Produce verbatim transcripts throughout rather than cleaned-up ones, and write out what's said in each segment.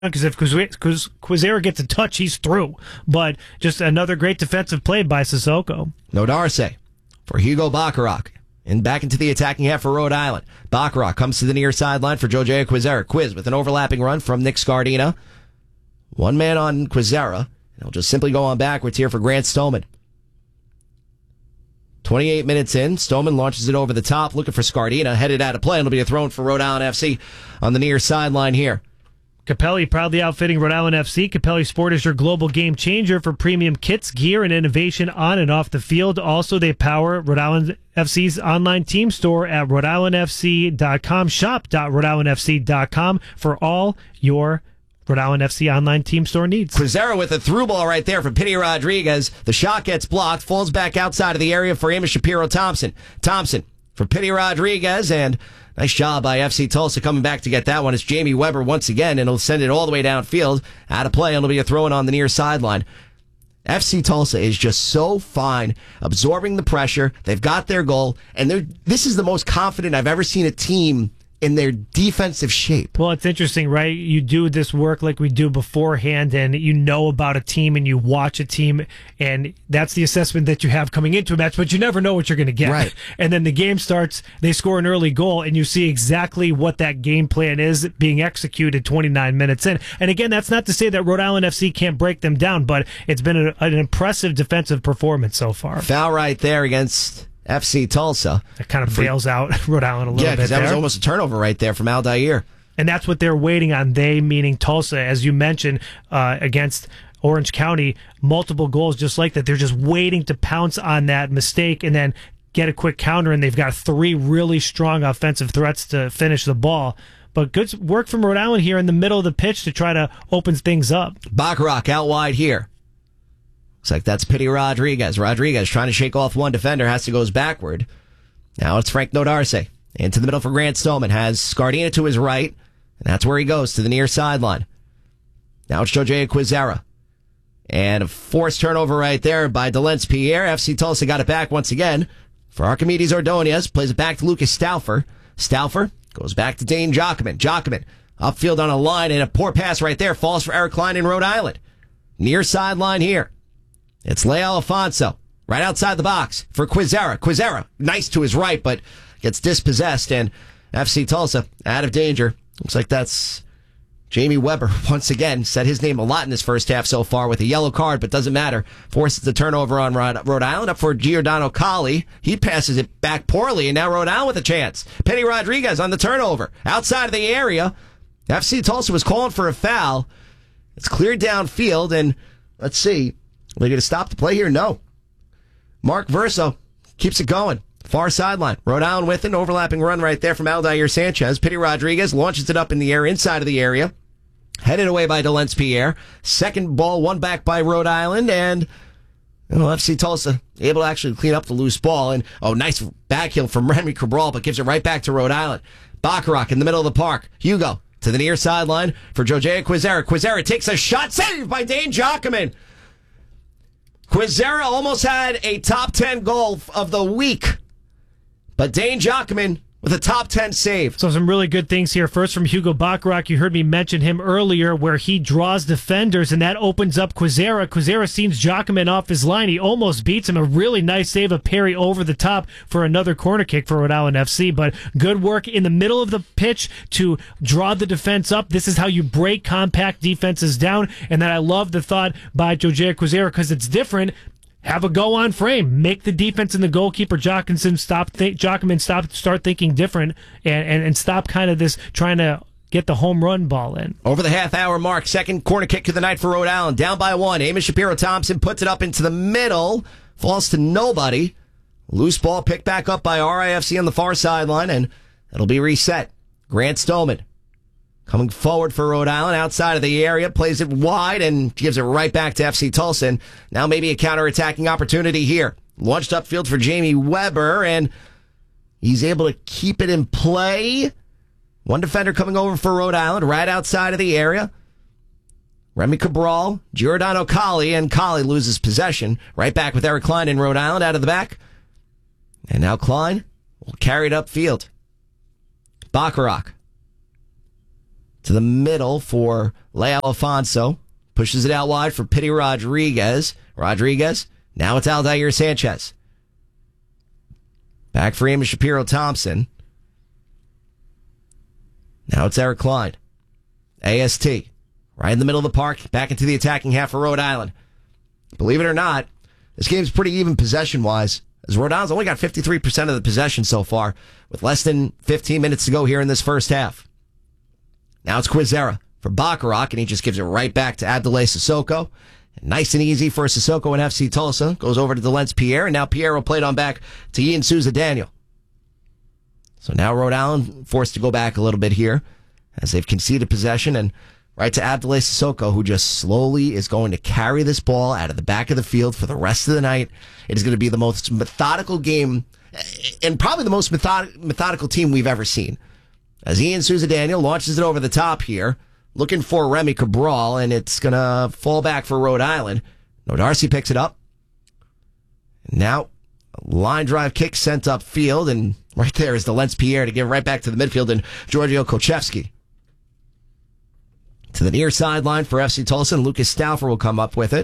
because if Quizera gets a touch, he's through. But just another great defensive play by Sissoko. No Darcy for Hugo Bacharach. And back into the attacking half for Rhode Island. Bacharach comes to the near sideline for Josiah Quizera. Quiz with an overlapping run from Nick Scardina. One man on Quizera. And he'll just simply go on backwards here for Grant Stoneman. twenty-eight minutes in, Stoneman launches it over the top, looking for Scardina, headed out of play, and it'll be a throw for Rhode Island F C on the near sideline here. Capelli proudly outfitting Rhode Island F C. Capelli Sport is your global game changer for premium kits, gear, and innovation on and off the field. Also, they power Rhode Island F C's online team store at rhode island f c dot com. shop dot rhode island f c dot com for all your Rhode Island F C online team store needs. Quizera with a through ball right there from Pitty Rodriguez. The shot gets blocked, falls back outside of the area for Amos Shapiro-Thompson. Thompson for Pitty Rodriguez, and nice job by F C Tulsa coming back to get that one. It's Jamie Weber once again, and he'll send it all the way downfield. Out of play, and it'll be a throw-in on the near sideline. F C Tulsa is just so fine absorbing the pressure. They've got their goal, and they're this is the most confident I've ever seen a team in their defensive shape. Well, it's interesting, right? You do this work like we do beforehand, and you know about a team, and you watch a team, and that's the assessment that you have coming into a match, but you never know what you're going to get. Right. And then the game starts, they score an early goal, and you see exactly what that game plan is being executed twenty-nine minutes in. And again, that's not to say that Rhode Island F C can't break them down, but it's been a, an impressive defensive performance so far. Foul right there against F C Tulsa. That kind of bails out Rhode Island a little yeah, bit. Yeah, because that there. was almost a turnover right there from Aldair. And that's what they're waiting on. They, meaning Tulsa, as you mentioned, uh, against Orange County, multiple goals just like that. They're just waiting to pounce on that mistake and then get a quick counter, and they've got three really strong offensive threats to finish the ball. But good work from Rhode Island here in the middle of the pitch to try to open things up. Bacharach out wide here. Looks like that's Pitty Rodriguez. Rodriguez trying to shake off one defender, has to goes backward. Now it's Frank Nodarce. Into the middle for Grant Stoneman. Has Scardina to his right, and that's where he goes, to the near sideline. Now it's Josiah Quizera. And a forced turnover right there by Delence Pierre. F C Tulsa got it back once again for Archimedes Ordonez. Plays it back to Lucas Stauffer. Stauffer goes back to Dane Jockman. Jockman upfield on a line, and a poor pass right there falls for Eric Klein in Rhode Island. Near sideline here. It's Leo Alfonso, right outside the box for Quizera. Quizera, nice to his right, but gets dispossessed, and F C Tulsa out of danger. Looks like that's Jamie Weber once again. Said his name a lot in this first half so far with a yellow card, but doesn't matter. Forces the turnover on Rhode Island up for Giordano Colli. He passes it back poorly, and now Rhode Island with a chance. Pitty Rodriguez on the turnover. Outside of the area, F C Tulsa was calling for a foul. It's cleared downfield, and let's see. Are they going to stop the play here? No. Mark Verso keeps it going. Far sideline. Rhode Island with an overlapping run right there from Aldair Sanchez. Pitty Rodriguez launches it up in the air, inside of the area. Headed away by Delence Pierre. Second ball, one back by Rhode Island, and well, F C Tulsa able to actually clean up the loose ball. And oh, nice back heel from Remy Cabral, but gives it right back to Rhode Island. Bacharach in the middle of the park. Hugo to the near sideline for Josiah Quizera. Quizera takes a shot, saved by Dane Jockman. Quizera almost had a top ten goal of the week, but Dane Jockman with a top ten save. So some really good things here. First from Hugo Bacharach. You heard me mention him earlier where he draws defenders, and that opens up Quizera. Quizera sees Jockman off his line. He almost beats him. A really nice save of Perry over the top for another corner kick for Rhode Island F C. But good work in the middle of the pitch to draw the defense up. This is how you break compact defenses down. And then I love the thought by Josiah Quizera because it's different. Have a go on frame. Make the defense and the goalkeeper Jockman stop. Th- Jockman stop. Start thinking different and, and and stop kind of this trying to get the home run ball in. Over the half hour mark, second corner kick of the night for Rhode Island. Down by one. Amos Shapiro-Thompson puts it up into the middle. Falls to nobody. Loose ball picked back up by R I F C on the far sideline, and it'll be reset. Grant Stoneman coming forward for Rhode Island, outside of the area, plays it wide and gives it right back to F C Tulsa. And now maybe a counterattacking opportunity here. Launched upfield for Jamie Weber, and he's able to keep it in play. One defender coming over for Rhode Island, right outside of the area. Remy Cabral, Giordano Colli, and Colli loses possession. Right back with Eric Klein in Rhode Island out of the back. And now Klein will carry it upfield. Bacharach. To the middle for Leo Alfonso. Pushes it out wide for Pity Rodriguez. Rodriguez. Now it's Aldair Sanchez. Back for Eamon Shapiro-Thompson. Now it's Eric Klein. A S T. Right in the middle of the park. Back into the attacking half for Rhode Island. Believe it or not, this game's pretty even possession-wise, as Rhode Island's only got fifty-three percent of the possession so far, with less than fifteen minutes to go here in this first half. Now it's Quizera for Bacharach, and he just gives it right back to Abdoulaye Sissoko. Nice and easy for Sissoko and F C Tulsa. Goes over to Delence Pierre, and now Pierre will play it on back to Ian Souza Daniel. So now Rhode Island forced to go back a little bit here, as they've conceded possession, and right to Abdoulaye Sissoko, who just slowly is going to carry this ball out of the back of the field for the rest of the night. It is going to be the most methodical game, and probably the most method- methodical team we've ever seen. As Ian Souza Daniel launches it over the top here, looking for Remy Cabral, and it's going to fall back for Rhode Island. No, Darcy picks it up. Now, a line drive kick sent upfield, and right there is Delence Pierre to give right back to the midfield, and Giorgio Kochevsky. To the near sideline for F C Tulsa, and Lucas Stauffer will come up with it.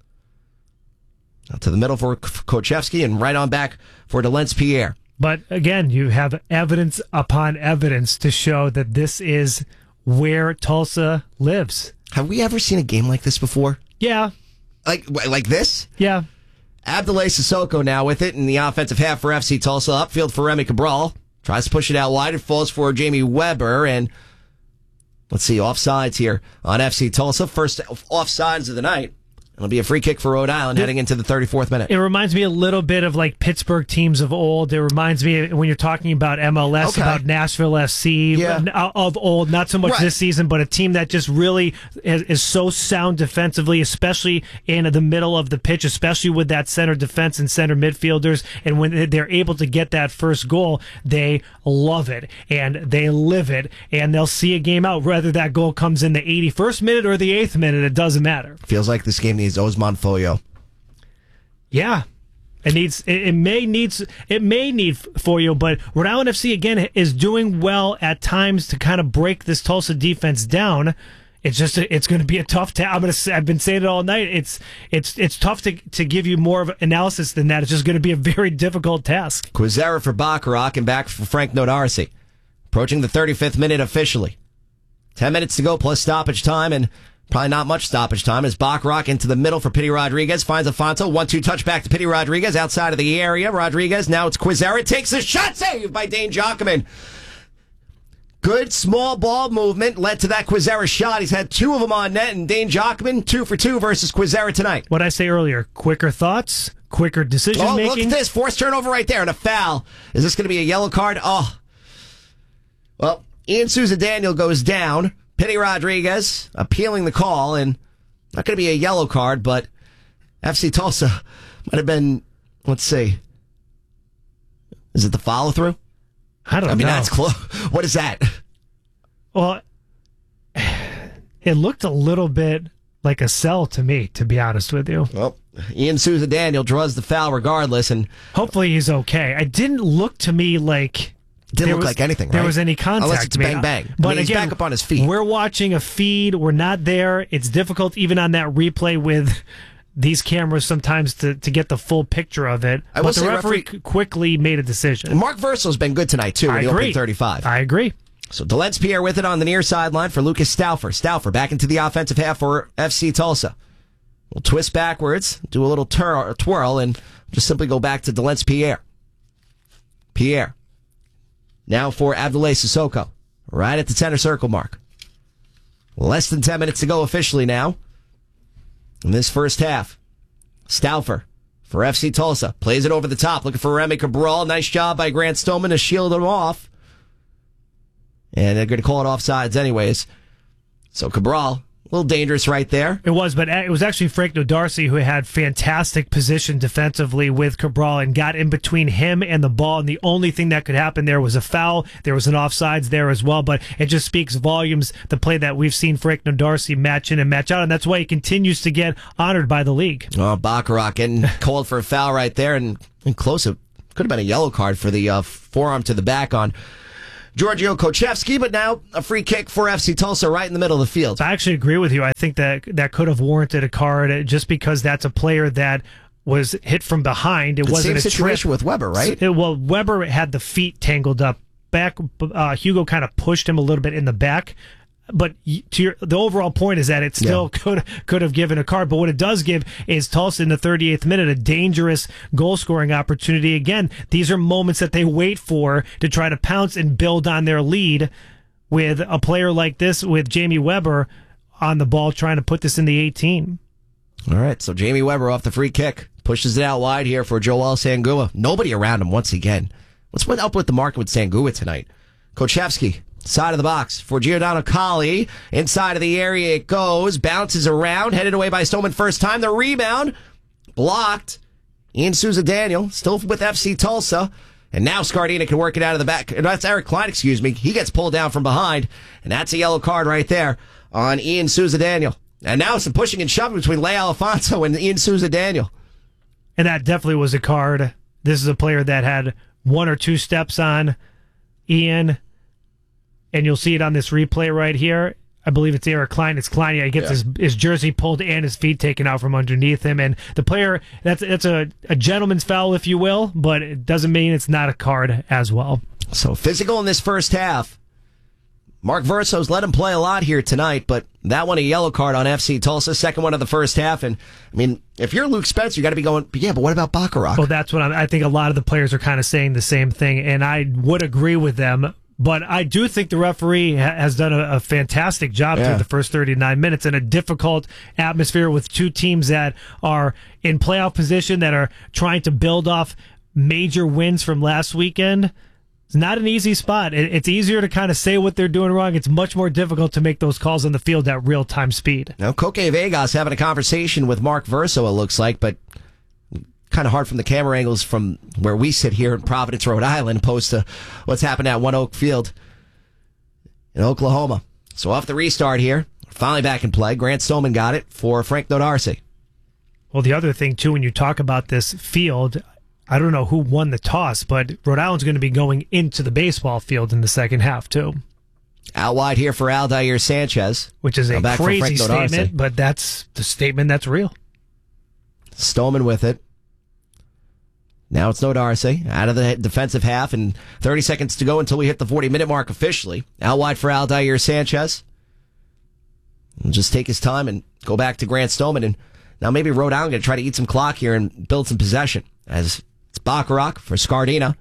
Now to the middle for Kochevsky, and right on back for Delence Pierre. But again, you have evidence upon evidence to show that this is where Tulsa lives. Have we ever seen a game like this before? Yeah. Like like this? Yeah. Abdoulaye Sissoko now with it in the offensive half for F C Tulsa. Upfield for Remy Cabral. Tries to push it out wide. It falls for Jamie Weber. And let's see, offsides here on F C Tulsa. First offsides of the night. It'll be a free kick for Rhode Island heading into the thirty-fourth minute. It reminds me a little bit of like Pittsburgh teams of old. It reminds me when you're talking about M L S, okay. about Nashville F C yeah. of old. Not so much right. this season, but a team that just really is, is so sound defensively, especially in the middle of the pitch, especially with that center defense and center midfielders. And when they're able to get that first goal, they love it and they live it, and they'll see a game out. Whether that goal comes in the eighty-first minute or the eighth minute, it doesn't matter. Feels like this game needs Osman Foyo. Yeah. It needs. It, it may needs. It may need Foyo, but Rhode Island F C again is doing well at times to kind of break this Tulsa defense down. It's just. A, it's going to be a tough task. I'm going to. I've been saying it all night. It's. It's. It's tough to to give you more of analysis than that. It's just going to be a very difficult task. Quizera for Bacharach and back for Frank Nodarcy. Approaching the thirty-fifth minute officially. Ten minutes to go plus stoppage time, and probably not much stoppage time as Bacharach into the middle for Pity Rodriguez. Finds Alfonso. one two touch back to Pity Rodriguez outside of the area. Rodriguez, now it's Quizera. Takes a shot, saved by Dane Jockman. Good small ball movement led to that Quizera shot. He's had two of them on net, and Dane Jockman, two for two versus Quizera tonight. What I say earlier, quicker thoughts, quicker decision oh, making. Oh, look at this. Forced turnover right there and a foul. Is this going to be a yellow card? Oh. Well, Ian Souza Daniel goes down. Pity Rodriguez appealing the call, and not going to be a yellow card, but F C Tulsa might have been, let's see, is it the follow through? I don't know. I mean, know. that's close. What is that? Well, it looked a little bit like a sell to me, to be honest with you. Well, Ian Souza Daniel draws the foul regardless, and hopefully he's okay. It didn't look to me like didn't there look was, like anything, right? There was any contact. Unless it's bang bang. But I mean, he's again, back up on his feet. We're watching a feed. We're not there. It's difficult even on that replay with these cameras sometimes to, to get the full picture of it. I will but the say referee, referee quickly made a decision. Mark Verso's been good tonight, too, I in the agree. opening thirty-five. I agree. So Delence Pierre with it on the near sideline for Lucas Stauffer. Stauffer back into the offensive half for F C Tulsa. We'll twist backwards, do a little tur- twirl, and just simply go back to Delence Pierre. Pierre. Now for Abdoulaye Sissoko. Right at the center circle mark. Less than ten minutes to go officially now in this first half. Stauffer for F C Tulsa. Plays it over the top. Looking for Remy Cabral. Nice job by Grant Stoneman to shield him off. And they're going to call it offsides anyways. So Cabral, a little dangerous right there. It was, but it was actually Frank Nodarcy who had fantastic position defensively with Cabral and got in between him and the ball. And the only thing that could happen there was a foul. There was an offsides there as well, but it just speaks volumes, the play that we've seen Frank Nodarcy match in and match out. And that's why he continues to get honored by the league. Oh, Bacharach getting called for a foul right there, and, and close. It could have been a yellow card for the uh, forearm to the back on Giorgio Kochevsky, but now a free kick for F C Tulsa right in the middle of the field. I actually agree with you. I think that that could have warranted a card just because that's a player that was hit from behind. It the wasn't same a situation trip. with Weber, right? It, well, Weber had the feet tangled up back. Uh, Hugo kind of pushed him a little bit in the back. But to your, the overall point is that it still yeah. could could have given a card. But what it does give is Tulsa in the thirty-eighth minute a dangerous goal scoring opportunity. Again, these are moments that they wait for to try to pounce and build on their lead. With a player like this, with Jamie Weber on the ball, trying to put this in the eighteen. All right, so Jamie Weber off the free kick pushes it out wide here for Joel Sangua. Nobody around him once again. What's up with the market with Sangua tonight? Kochevsky. Side of the box for Giordano Colli. Inside of the area it goes. Bounces around. Headed away by Stoneman first time. The rebound. Blocked. Ian Souza Daniel. Still with F C Tulsa. And now Scardina can work it out of the back. That's Eric Klein, excuse me. He gets pulled down from behind. And that's a yellow card right there on Ian Souza Daniel. And now some pushing and shoving between Leo Alfonso and Ian Souza Daniel. And that definitely was a card. This is a player that had one or two steps on Ian. And you'll see it on this replay right here. I believe it's Eric Klein. It's Klein. Yeah, he gets yeah. his, his jersey pulled and his feet taken out from underneath him. And the player, that's that's a, a gentleman's foul, if you will, but it doesn't mean it's not a card as well. So physical in this first half. Mark Verso's let him play a lot here tonight, but that one a yellow card on F C Tulsa, second one of the first half. And, I mean, if you're Luke Spencer, you got to be going, yeah, but what about Bacharach? Well, that's what I'm, I think a lot of the players are kind of saying the same thing, and I would agree with them. But I do think the referee ha- has done a, a fantastic job yeah. through the first thirty-nine minutes in a difficult atmosphere with two teams that are in playoff position, that are trying to build off major wins from last weekend. It's not an easy spot. It, it's easier to kind of say what they're doing wrong. It's much more difficult to make those calls on the field at real-time speed. Now, Coque Vegas having a conversation with Mark Verso, it looks like, but kind of hard from the camera angles from where we sit here in Providence, Rhode Island, opposed to what's happened at One Oak Field in Oklahoma. So off the restart here, finally back in play. Grant Stoneman got it for Frank Nodarce. Well, the other thing, too, when you talk about this field, I don't know who won the toss, but Rhode Island's going to be going into the baseball field in the second half, too. Out wide here for Aldair Sanchez. Which is a crazy statement, but that's the statement that's real. Stoneman with it. Now it's Nodarce out of the defensive half, and thirty seconds to go until we hit the forty-minute mark officially. Out wide for Aldair Sanchez. He'll just take his time and go back to Grant Stoneman. And now maybe Rhode Island going to try to eat some clock here and build some possession. As it's Bacharach for Scardina.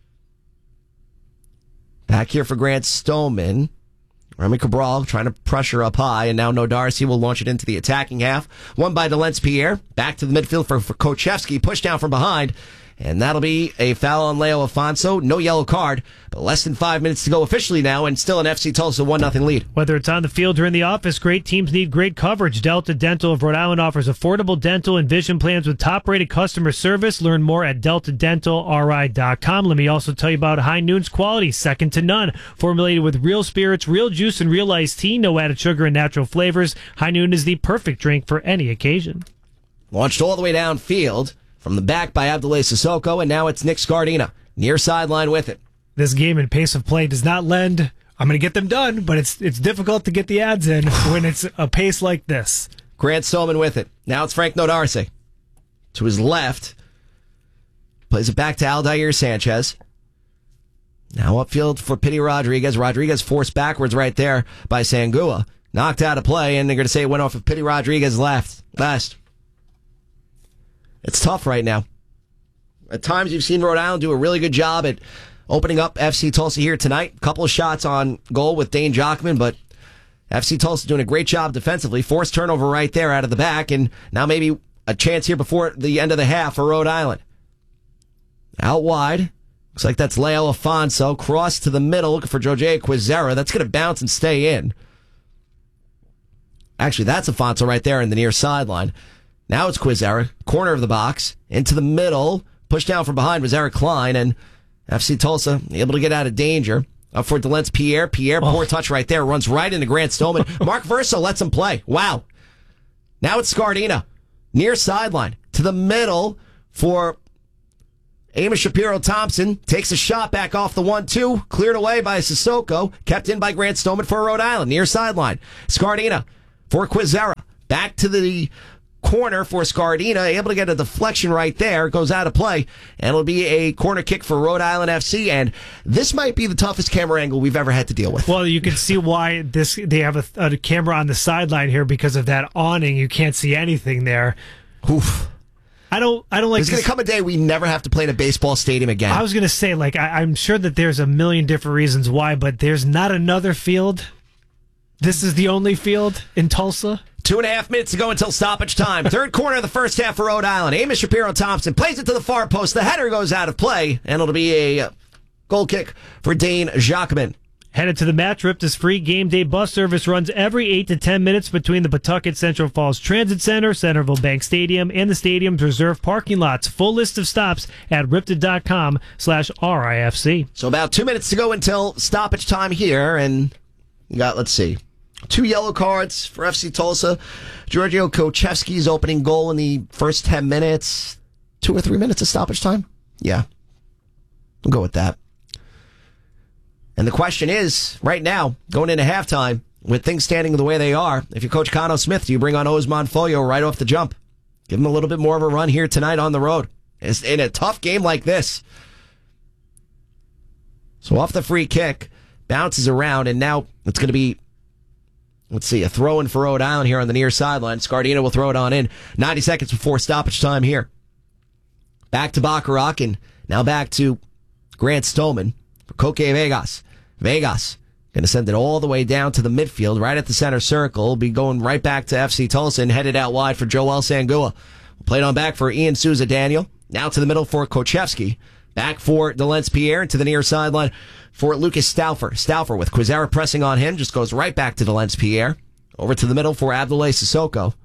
Back here for Grant Stoneman. Remy Cabral trying to pressure up high, and now Nodarce will launch it into the attacking half. Won by Delence Pierre. Back to the midfield for, for Kochevsky. Pushed down from behind. And that'll be a foul on Leo Alfonso. No yellow card, but less than five minutes to go officially now, and still an F C Tulsa one nothing lead. Whether it's on the field or in the office, great teams need great coverage. Delta Dental of Rhode Island offers affordable dental and vision plans with top-rated customer service. Learn more at delta dental r i dot com. Let me also tell you about High Noon's quality, second to none. Formulated with real spirits, real juice, and real iced tea, no added sugar and natural flavors. High Noon is the perfect drink for any occasion. Launched all the way downfield. From the back by Abdoulaye Sissoko, and now it's Nick Scardina, near sideline with it. This game and pace of play does not lend, I'm going to get them done, but it's it's difficult to get the ads in when it's a pace like this. Grant Stoneman with it. Now it's Frank Nodarce. To his left. Plays it back to Aldair Sanchez. Now upfield for Pity Rodriguez. Rodriguez forced backwards right there by Sangua. Knocked out of play, and they're going to say it went off of Pity Rodriguez left. Last. It's tough right now. At times you've seen Rhode Island do a really good job at opening up F C Tulsa here tonight. A couple of shots on goal with Dane Jockman, but F C Tulsa doing a great job defensively. Forced turnover right there out of the back, and now maybe a chance here before the end of the half for Rhode Island. Out wide. Looks like that's Leo Alfonso. Cross to the middle, looking for Jose Quizera. That's going to bounce and stay in. Actually, that's Alfonso right there in the near sideline. Now it's Quizera, corner of the box, into the middle, pushed down from behind was Eric Klein, and F C Tulsa able to get out of danger. Up for Delence Pierre. Pierre, oh. Poor touch right there, runs right into Grant Stoneman. Mark Verso lets him play. Wow. Now it's Scardina, near sideline, to the middle for Amos Shapiro-Thompson takes a shot back off the one two, cleared away by Sissoko, kept in by Grant Stoneman for Rhode Island, near sideline. Scardina for Quizera, back to the corner for Scardina, able to get a deflection right there, goes out of play, and it'll be a corner kick for Rhode Island F C, and this might be the toughest camera angle we've ever had to deal with. Well, you can see why this they have a, a camera on the sideline here because of that awning. You can't see anything there. Oof. I don't. I don't like. There's going to come a day we never have to play in a baseball stadium again. I was going to say, like, I, I'm sure that there's a million different reasons why, but there's not another field. This is the only field in Tulsa. Two and a half minutes to go until stoppage time. Third quarter of the first half for Rhode Island. Amos Shapiro-Thompson plays it to the far post. The header goes out of play, and it'll be a goal kick for Dane Jacquemin. Headed to the match, Ripta's free game day bus service runs every eight to ten minutes between the Pawtucket Central Falls Transit Center, Centerville Bank Stadium, and the stadium's reserved parking lots. Full list of stops at ripta.com slash RIFC. So about two minutes to go until stoppage time here, and you got, let's see, two yellow cards for F C Tulsa. Giorgio Kochevsky's opening goal in the first ten minutes. Two or three minutes of stoppage time? Yeah. We'll go with that. And the question is, right now, going into halftime, with things standing the way they are, if you're Coach Cano Smith, do you bring on Osman Foyo right off the jump? Give him a little bit more of a run here tonight on the road. It's in a tough game like this. So off the free kick, bounces around, and now it's going to be, let's see, a throw-in for Rhode Island here on the near sideline. Scardina will throw it on in. ninety seconds before stoppage time here. Back to Bacharach, and now back to Grant Stoneman for Coque Vegas. Vegas going to send it all the way down to the midfield, right at the center circle. Be going right back to F C Tulsa and headed out wide for Joel Sangua. Played on back for Ian Souza Daniel. Now to the middle for Kochevsky. Back for Delence Pierre to the near sideline for Lucas Stauffer. Stauffer with Quizera pressing on him. Just goes right back to Delence Pierre. Over to the middle for Abdoulaye Sissoko.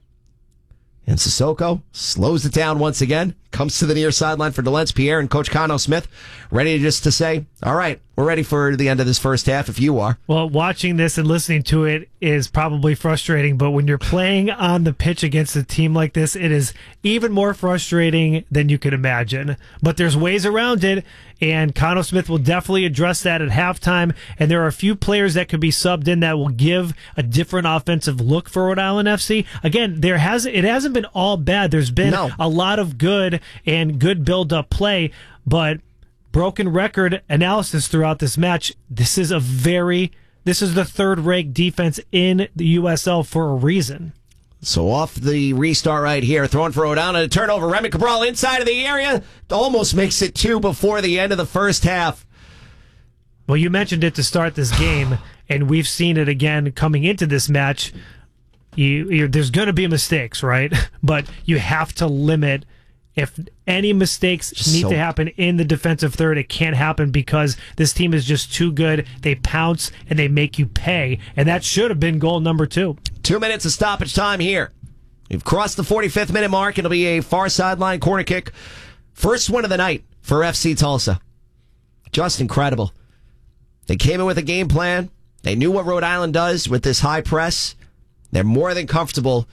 And Sissoko slows it down once again. Comes to the near sideline for Delence Pierre and Coach Cano Smith. Ready just to say, all right, we're ready for the end of this first half if you are. Well, watching this and listening to it is probably frustrating, but when you're playing on the pitch against a team like this, it is even more frustrating than you could imagine. But there's ways around it, and Cano Smith will definitely address that at halftime, and there are a few players that could be subbed in that will give a different offensive look for Rhode Island F C. Again, there has it hasn't been all bad. There's been no. a lot of good and good build-up play, but broken record analysis throughout this match. This is a very, this is the third-ranked defense in the U S L for a reason. So off the restart right here, throwing for Rhode Island, a turnover. Remy Cabral inside of the area, almost makes it two before the end of the first half. Well, you mentioned it to start this game, and we've seen it again coming into this match. You, you, there's going to be mistakes, right? But you have to limit. If any mistakes need so, to happen in the defensive third, it can't happen because this team is just too good. They pounce and they make you pay, and that should have been goal number two. Two minutes of stoppage time here. We've crossed the forty-fifth minute mark. It'll be a far sideline corner kick. First one of the night for F C Tulsa. Just incredible. They came in with a game plan. They knew what Rhode Island does with this high press. They're more than comfortable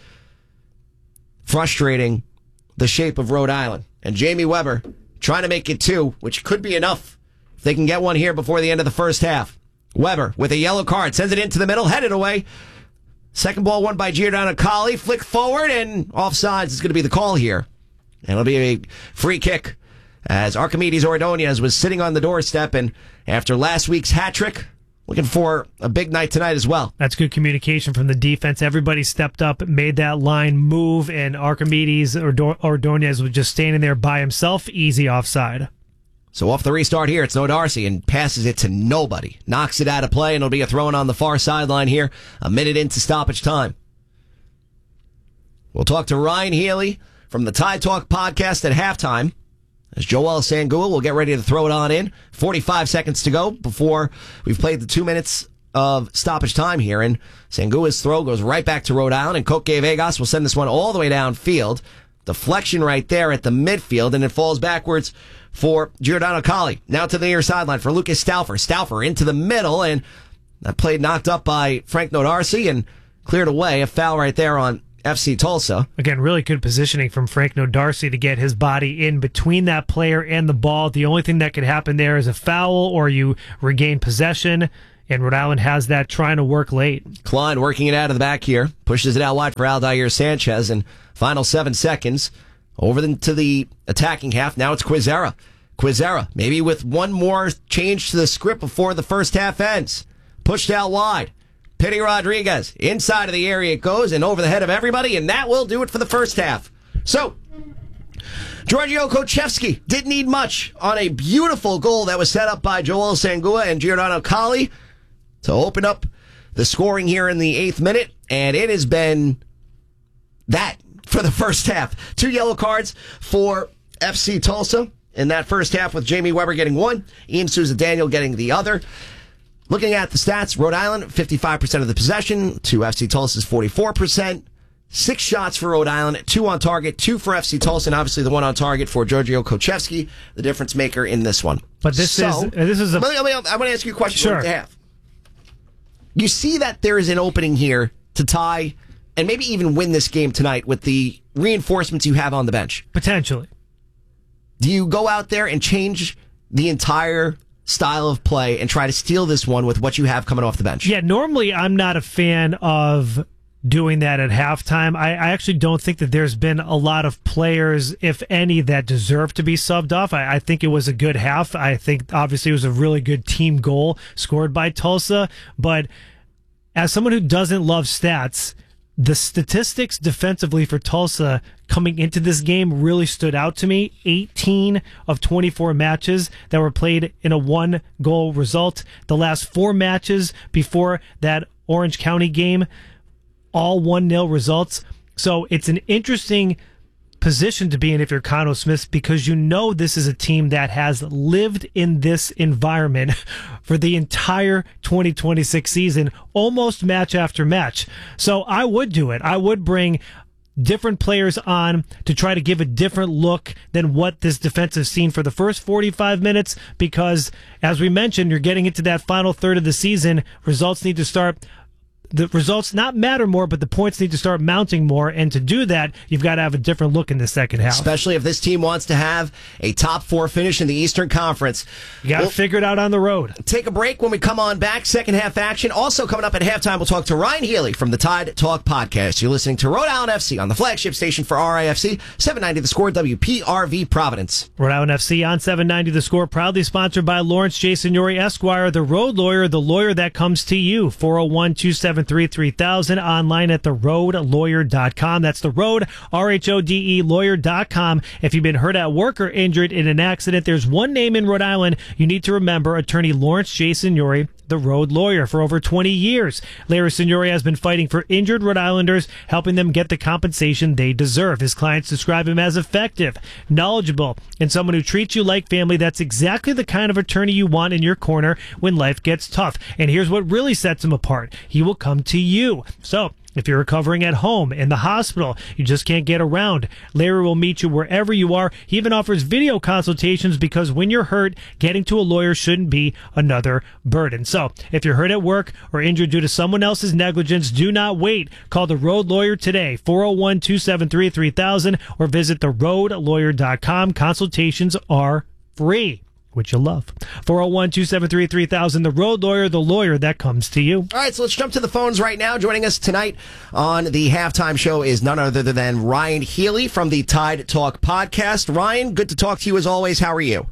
frustrating the shape of Rhode Island. And Jamie Weber trying to make it two, which could be enough if they can get one here before the end of the first half. Weber with a yellow card sends it into the middle, headed away. Second ball won by Giordano Colli. Flick forward, and offsides is going to be the call here. And it'll be a free kick as Archimedes Ordonez was sitting on the doorstep, and after last week's hat trick, looking for a big night tonight as well. That's good communication from the defense. Everybody stepped up, made that line move, and Archimedes Ordonez was just standing there by himself, easy offside. So off the restart here, it's No Darcy and passes it to nobody. Knocks it out of play, and it'll be a throw-in on the far sideline here, a minute into stoppage time. We'll talk to Ryan Healy from the Tide Talk podcast at halftime, as Joel Sangua will get ready to throw it on in. forty-five seconds to go before we've played the two minutes of stoppage time here. And Sangua's throw goes right back to Rhode Island, and Coque Vegas will send this one all the way downfield. Deflection right there at the midfield, and it falls backwards for Giordano Colli. Now to the near sideline for Lucas Stauffer. Stauffer into the middle, and that play knocked up by Frank Nodarcy and cleared away. A foul right there on F C Tulsa. Again, really good positioning from Frank Nodarcy to get his body in between that player and the ball. The only thing that could happen there is a foul or you regain possession, and Rhode Island has that trying to work late. Klein working it out of the back here, pushes it out wide for Aldair Sanchez, and final seven seconds over the, to the attacking half. Now it's Quizera. Quizera, maybe with one more change to the script before the first half ends. Pushed out wide. Pity Rodriguez, inside of the area it goes and over the head of everybody, and that will do it for the first half. So, Giorgio Kochevsky didn't need much on a beautiful goal that was set up by Joel Sangua and Giordano Colli to open up the scoring here in the eighth minute, and it has been that for the first half. Two yellow cards for F C Tulsa in that first half, with Jamie Weber getting one, Ian Souza Daniel getting the other. Looking at the stats, Rhode Island, fifty-five percent of the possession, to F C Tulsa's forty-four percent. Six shots for Rhode Island, two on target, two for F C Tulsa, and obviously the one on target for Giorgio Kochevsky, the difference maker in this one. But this so, is this is a. Let me, let me, I want to ask you a question. Sure. To have. You see that there is an opening here to tie and maybe even win this game tonight with the reinforcements you have on the bench. Potentially. Do you go out there and change the entire style of play and try to steal this one with what you have coming off the bench? Yeah, normally I'm not a fan of doing that at halftime. I, I actually don't think that there's been a lot of players, if any, that deserve to be subbed off. I, I think it was a good half. I think obviously it was a really good team goal scored by Tulsa. But as someone who doesn't love stats, the statistics defensively for Tulsa coming into this game really stood out to me. eighteen of twenty-four matches that were played in a one-goal result. The last four matches before that Orange County game, all one nil results. So it's an interesting position to be in if you're Conno Smith, because you know this is a team that has lived in this environment for the entire twenty twenty-six season, almost match after match. So I would do it. I would bring different players on to try to give a different look than what this defense has seen for the first forty-five minutes, because as we mentioned, you're getting into that final third of the season. Results need to start The results not matter more, but the points need to start mounting more. And to do that, you've got to have a different look in the second half. Especially if this team wants to have a top four finish in the Eastern Conference. You got to we'll figure it out on the road. Take a break. When we come on back, second half action. Also coming up at halftime, we'll talk to Ryan Healy from the Tide Talk Podcast. You're listening to Rhode Island F C on the flagship station for R I F C, seven ninety The Score, W P R V Providence. Rhode Island F C on seven ninety The Score, proudly sponsored by Lawrence J. Signori Esquire, the road lawyer, the lawyer that comes to you. four oh one, two seven three, three thousand. Online at the road lawyer dot com. That's the road, R H O D E, lawyer dot com. If you've been hurt at work or injured in an accident, there's one name in Rhode Island you need to remember: Attorney Lawrence J. Signori, the road lawyer. For over twenty years, Larry Signori has been fighting for injured Rhode Islanders, helping them get the compensation they deserve. His clients describe him as effective, knowledgeable, and someone who treats you like family. That's exactly the kind of attorney you want in your corner when life gets tough. And here's what really sets him apart: he will come to you. So if you're recovering at home, in the hospital, you just can't get around, Larry will meet you wherever you are. He even offers video consultations, because when you're hurt, getting to a lawyer shouldn't be another burden. So if you're hurt at work or injured due to someone else's negligence, do not wait. Call the Road Lawyer today, four oh one, two seven three, three thousand, or visit the road lawyer dot com. Consultations are free, which you'll love. four oh one, two seven three, three thousand, the Road Lawyer, the lawyer that comes to you. All right, so let's jump to the phones right now. Joining us tonight on the halftime show is none other than Ryan Healy from the Tide Talk Podcast. Ryan, good to talk to you as always. How are you?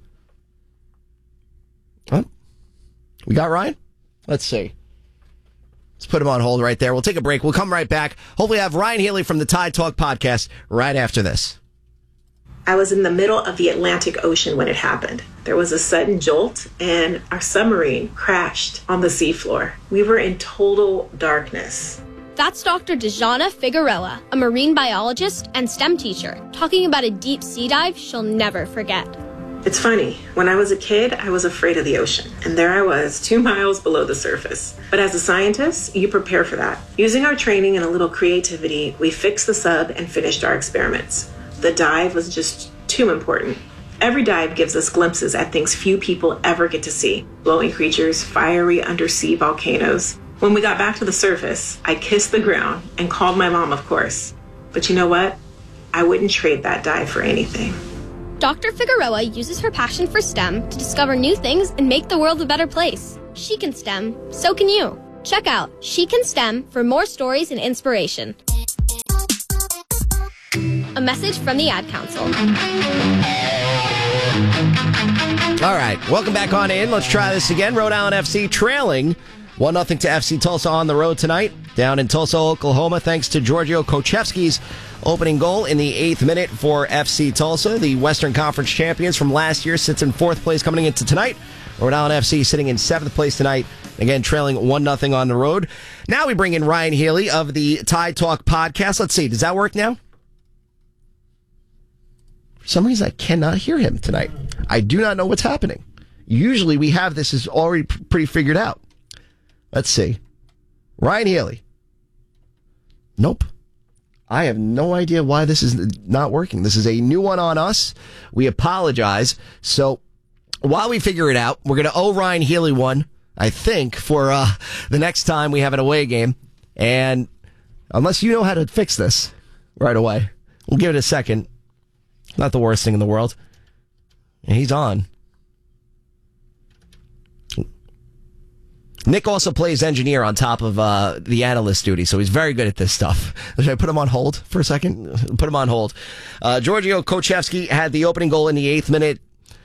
Oh, we got Ryan? Let's see. Let's put him on hold right there. We'll take a break. We'll come right back. Hopefully have Ryan Healy from the Tide Talk Podcast right after this. I was in the middle of the Atlantic Ocean when it happened. There was a sudden jolt, and our submarine crashed on the seafloor. We were in total darkness. That's Doctor Dejana Figuerella, a marine biologist and STEM teacher, talking about a deep sea dive she'll never forget. It's funny, when I was a kid, I was afraid of the ocean, and there I was, two miles below the surface. But as a scientist, you prepare for that. Using our training and a little creativity, we fixed the sub and finished our experiments. The dive was just too important. Every dive gives us glimpses at things few people ever get to see. Glowing creatures, fiery undersea volcanoes. When we got back to the surface, I kissed the ground and called my mom, of course. But you know what? I wouldn't trade that dye for anything. Doctor Figueroa uses her passion for STEM to discover new things and make the world a better place. She can STEM, so can you. Check out She Can STEM for more stories and inspiration. A message from the Ad Council. All right, welcome back on in. Let's try this again. Rhode Island F C trailing one nothing to F C Tulsa on the road tonight. Down in Tulsa, Oklahoma, thanks to Giorgio Kochevsky's opening goal in the eighth minute for F C Tulsa. The Western Conference champions from last year sits in fourth place coming into tonight. Rhode Island F C sitting in seventh place tonight. Again, trailing one nothing on the road. Now we bring in Ryan Healy of the Tide Talk podcast. Let's see, does that work now? For some reason, I cannot hear him tonight. I do not know what's happening. Usually we have this is already p- pretty figured out. Let's see. Ryan Healy. Nope. I have no idea why this is not working. This is a new one on us. We apologize. So while we figure it out, we're going to owe Ryan Healy one, I think, for uh, the next time we have an away game. And unless you know how to fix this right away, we'll give it a second. Not the worst thing in the world. And he's on. Nick also plays engineer on top of uh, the analyst duty, so he's very good at this stuff. Should I put him on hold for a second? Put him on hold. Uh, Giorgio Kochevsky had the opening goal in the eighth minute.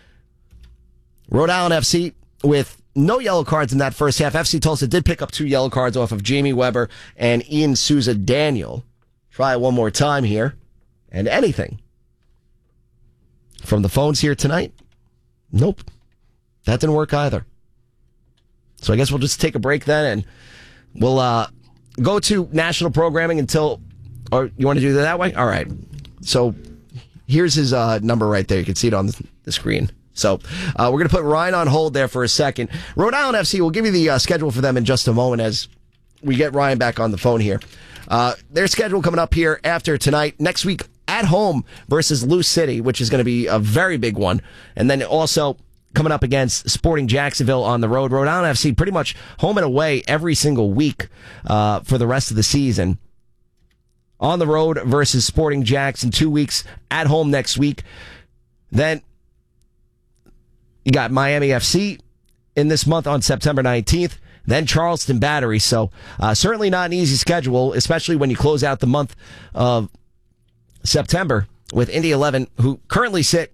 Rhode Island F C with no yellow cards in that first half. F C Tulsa did pick up two yellow cards off of Jamie Weber and Ian Souza Daniel. Try it one more time here. And anything from the phones here tonight? Nope. That didn't work either. So I guess we'll just take a break then, and we'll uh, go to national programming until... Or you want to do it that way? All right. So here's his uh, number right there. You can see it on the screen. So uh, we're going to put Ryan on hold there for a second. Rhode Island F C, we'll give you the uh, schedule for them in just a moment as we get Ryan back on the phone here. Uh, their schedule coming up here after tonight. Next week, at home versus Lou City, which is going to be a very big one. And then also coming up against Sporting Jacksonville on the road. Rhode Island F C pretty much home and away every single week uh, for the rest of the season. On the road versus Sporting Jacks in two weeks. At home next week. Then you got Miami F C in this month on September nineteenth. Then Charleston Battery. So uh, certainly not an easy schedule, especially when you close out the month of September with Indy eleven, who currently sit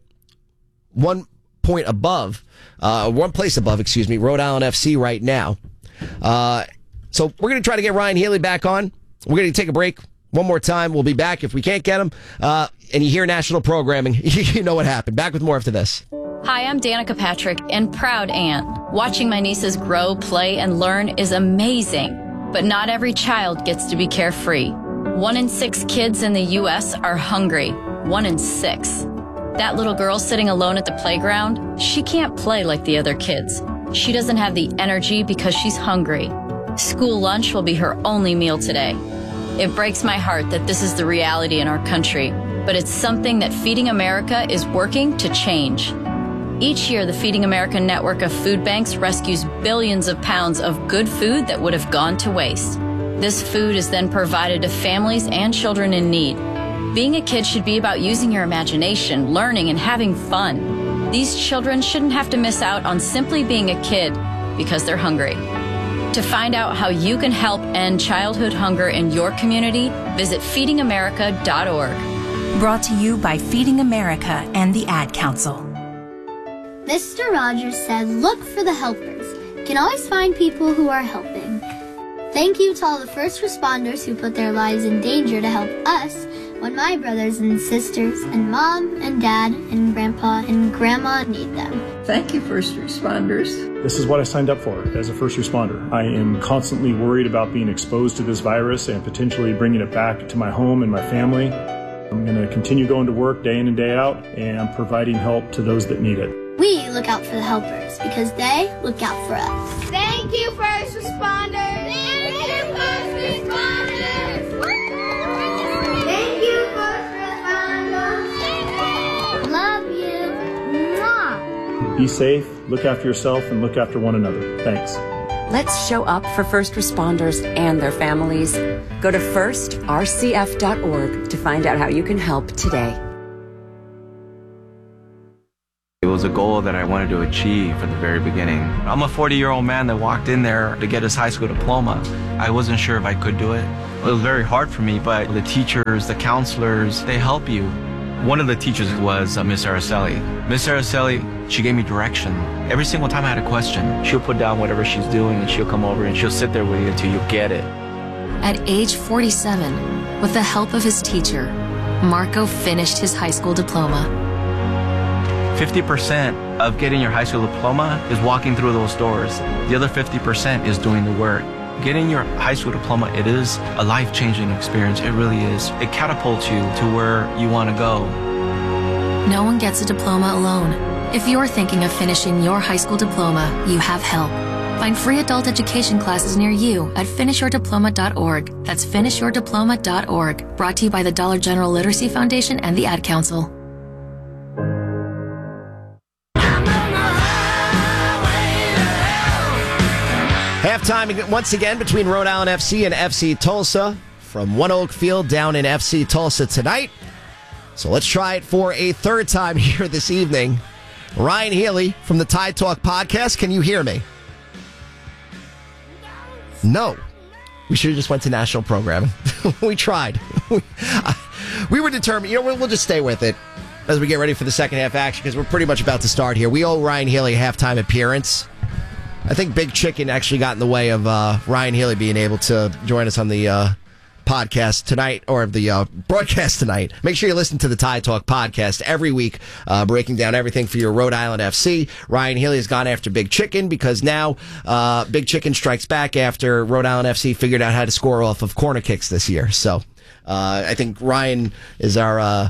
one point above, uh, one place above, excuse me, Rhode Island F C right now. Uh, so we're going to try to get Ryan Healy back on. We're going to take a break one more time. We'll be back if we can't get him. Uh, and you hear national programming, you know what happened. Back with more after this. Hi, I'm Danica Patrick and proud aunt. Watching my nieces grow, play, and learn is amazing. But not every child gets to be carefree. One in six kids in the U S are hungry. One in six. That little girl sitting alone at the playground, she can't play like the other kids. She doesn't have the energy because she's hungry. School lunch will be her only meal today. It breaks my heart that this is the reality in our country, but it's something that Feeding America is working to change. Each year, the Feeding America network of food banks rescues billions of pounds of good food that would have gone to waste. This food is then provided to families and children in need. Being a kid should be about using your imagination, learning, and having fun. These children shouldn't have to miss out on simply being a kid because they're hungry. To find out how you can help end childhood hunger in your community, visit feeding america dot org. Brought to you by Feeding America and the Ad Council. Mister Rogers said, look for the helpers. You can always find people who are helping. Thank you to all the first responders who put their lives in danger to help us when my brothers and sisters and mom and dad and grandpa and grandma need them. Thank you, first responders. This is what I signed up for as a first responder. I am constantly worried about being exposed to this virus and potentially bringing it back to my home and my family. I'm going to continue going to work day in and day out and providing help to those that need it. We look out for the helpers because they look out for us. Thank you, first responders. Thank you, first responders. Thank you, first responders. Love you. Mwah. Be safe, look after yourself, and look after one another. Thanks. Let's show up for first responders and their families. Go to first r c f dot org to find out how you can help today. It was a goal that I wanted to achieve from the very beginning. I'm a forty-year-old man that walked in there to get his high school diploma. I wasn't sure if I could do it. It was very hard for me, but the teachers, the counselors, they help you. One of the teachers was uh, Miss Araceli. Miss Araceli, she gave me direction. Every single time I had a question, she'll put down whatever she's doing and she'll come over and she'll sit there with you until you get it. At age forty-seven, with the help of his teacher, Marco finished his high school diploma. fifty percent of getting your high school diploma is walking through those doors. The other fifty percent is doing the work. Getting your high school diploma, it is a life-changing experience. It really is. It catapults you to where you want to go. No one gets a diploma alone. If you're thinking of finishing your high school diploma, you have help. Find free adult education classes near you at finish your diploma dot org. That's finish your diploma dot org. Brought to you by the Dollar General Literacy Foundation and the Ad Council. Halftime once again between Rhode Island F C and F C Tulsa from One Oak Field down in F C Tulsa tonight. So let's try it for a third time here this evening. Ryan Healy from the Tide Talk podcast. Can you hear me? No. We should have just went to national programming. We tried. We, uh, we were determined. You know, we'll, we'll just stay with it as we get ready for the second half action because we're pretty much about to start here. We owe Ryan Healy a halftime appearance. I think Big Chicken actually got in the way of uh, Ryan Healy being able to join us on the uh, podcast tonight, or the uh, broadcast tonight. Make sure you listen to the Tide Talk podcast every week, uh, breaking down everything for your Rhode Island F C. Ryan Healy has gone after Big Chicken because now uh, Big Chicken strikes back after Rhode Island F C figured out how to score off of corner kicks this year. So uh, I think Ryan is our uh,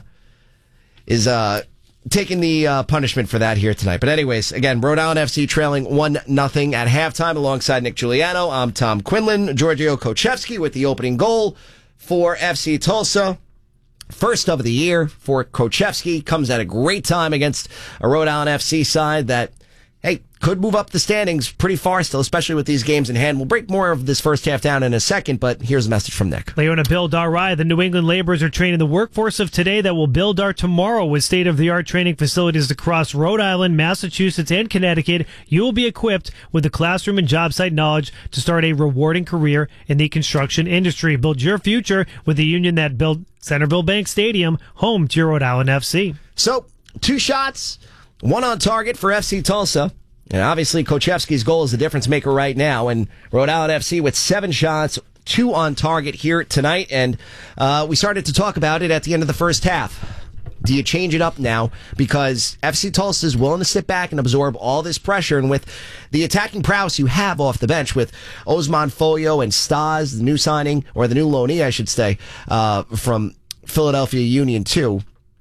is uh, taking the uh, punishment for that here tonight. But anyways, again, Rhode Island F C trailing one nothing at halftime alongside Nick Giuliano. I'm Tom Quinlan. Giorgio Kochevsky with the opening goal for F C Tulsa. First of the year for Kochevsky. Comes at a great time against a Rhode Island F C side that, hey, could move up the standings pretty far still, especially with these games in hand. We'll break more of this first half down in a second, but here's a message from Nick. Leona Bill Darai, the New England laborers are training the workforce of today that will build our tomorrow with state-of-the-art training facilities across Rhode Island, Massachusetts, and Connecticut. You will be equipped with the classroom and job site knowledge to start a rewarding career in the construction industry. Build your future with the union that built Centerville Bank Stadium, home to your Rhode Island F C. So, two shots, one on target for F C Tulsa. And obviously, Kochevsky's goal is the difference maker right now. And Rhode Island F C with seven shots, two on target here tonight. And uh, we started to talk about it at the end of the first half. Do you change it up now? Because F C Tulsa is willing to sit back and absorb all this pressure. And with the attacking prowess you have off the bench with Osman Folio and Stas, the new signing, or the new loanee, I should say, uh, from Philadelphia Union two,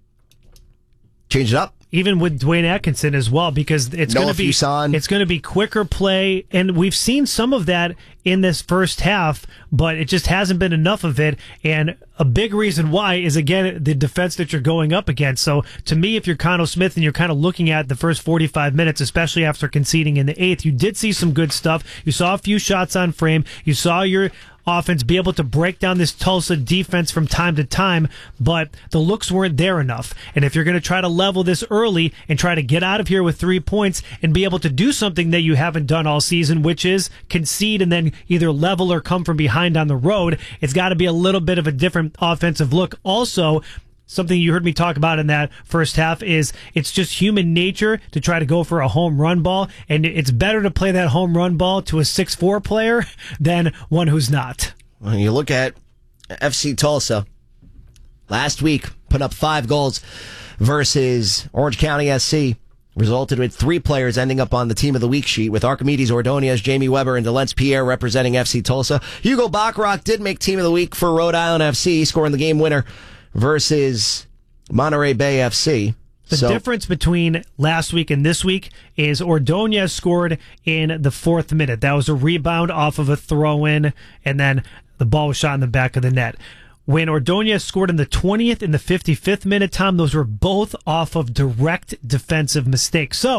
change it up. Even with Dwayne Atkinson as well, because it's going to be it's going to be quicker play, and we've seen some of that in this first half, but it just hasn't been enough of it. And a big reason why is, again, the defense that you're going up against. So to me, if you're Connell Smith and you're kind of looking at the first forty-five minutes, especially after conceding in the eighth, you did see some good stuff. You saw a few shots on frame. You saw your offense be able to break down this Tulsa defense from time to time, but the looks weren't there enough. And if you're going to try to level this early and try to get out of here with three points and be able to do something that you haven't done all season, which is concede and then either level or come from behind on the road, it's got to be a little bit of a different offensive look. Also, something you heard me talk about in that first half is it's just human nature to try to go for a home run ball, and it's better to play that home run ball to a six four player than one who's not. When you look at F C Tulsa, last week put up five goals versus Orange County S C, resulted with three players ending up on the Team of the Week sheet, with Archimedes Ordonez, Jamie Weber, and Delence Pierre representing F C Tulsa. Hugo Bacharach did make Team of the Week for Rhode Island F C, scoring the game winner versus Monterey Bay F C. The so, difference between last week and this week is Ordonez scored in the fourth minute. That was a rebound off of a throw-in, and then the ball was shot in the back of the net. When Ordonez scored in the twentieth and the fifty-fifth minute, Tom, those were both off of direct defensive mistakes. So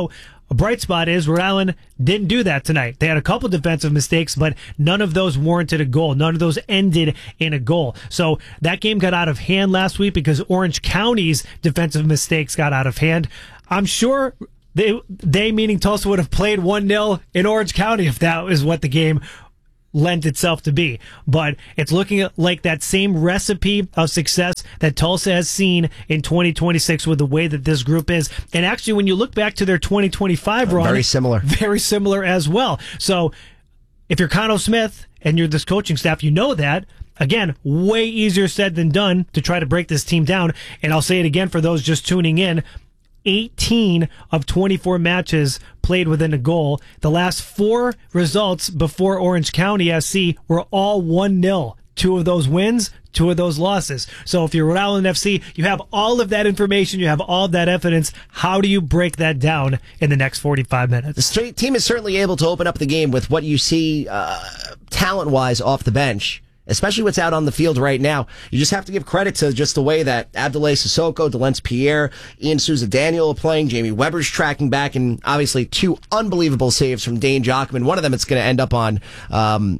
a bright spot is Rhode Island didn't do that tonight. They had a couple defensive mistakes, but none of those warranted a goal. None of those ended in a goal. So that game got out of hand last week because Orange County's defensive mistakes got out of hand. I'm sure they, they meaning Tulsa, would have played one nil in Orange County if that is what the game lent itself to be. But it's looking like that same recipe of success that Tulsa has seen in twenty twenty-six with the way that this group is. And actually, when you look back to their twenty twenty-five run, very similar. Very similar as well. So if you're Cano Smith and you're this coaching staff, you know that. Again, way easier said than done to try to break this team down. And I'll say it again for those just tuning in. eighteen of twenty-four matches played within a goal. The last four results before Orange County F C were all one nil. Two of those wins, two of those losses. So if you're Rhode Island F C, you have all of that information, you have all of that evidence. How do you break that down in the next forty-five minutes? The team is certainly able to open up the game with what you see uh, talent-wise off the bench. Especially what's out on the field right now. You just have to give credit to just the way that Abdoulaye Sissoko, Delence Pierre, Ian Souza Daniel are playing. Jamie Weber's tracking back, and obviously two unbelievable saves from Dane Jockman. One of them it's going to end up on um,